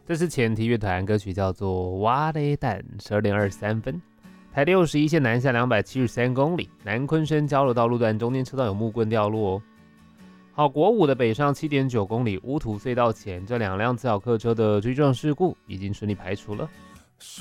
这是前提乐团歌曲，叫做《哇嘞蛋》，12:23。台61线南下273公里，南昆生交流道路段中间车道有木棍掉落哦。好，国5的北上7.9公里乌土隧道前，这2辆自小客车的追撞事故已经顺利排除了。